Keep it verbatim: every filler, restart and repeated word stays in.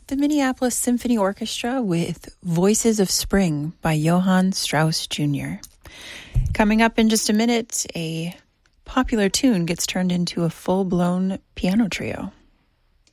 the Minneapolis Symphony Orchestra with Voices of Spring by Johann Strauss Junior Coming up in just a minute, a popular tune gets turned into a full-blown piano trio.